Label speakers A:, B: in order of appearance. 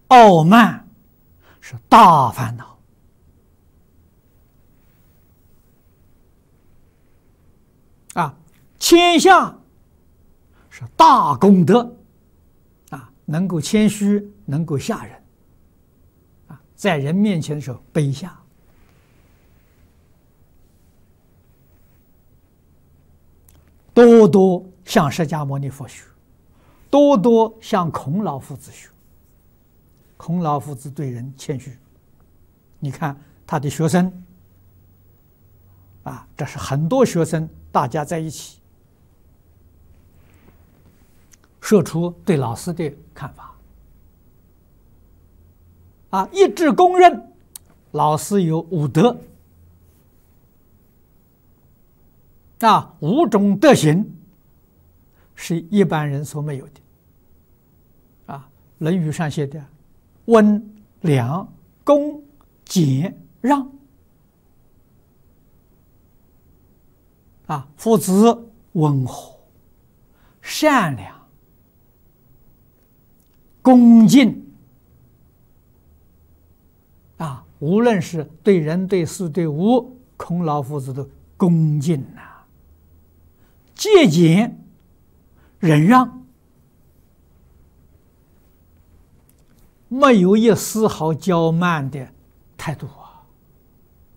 A: 傲慢是大烦恼啊，谦下是大功德啊，能够谦虚，能够下人啊，在人面前的时候卑下。多多向释迦牟尼佛学，多多向孔老夫子学。孔老夫子对人谦虚，你看他的学生啊，这是很多学生大家在一起说出对老师的看法啊，一致公认老师有五德啊，五种德行是一般人所没有的啊，《论语》上写的温良恭俭让啊，夫子温和善良恭敬啊，无论是对人对事对物，孔老夫子都恭敬啊，节俭忍让，没有一丝毫骄慢的态度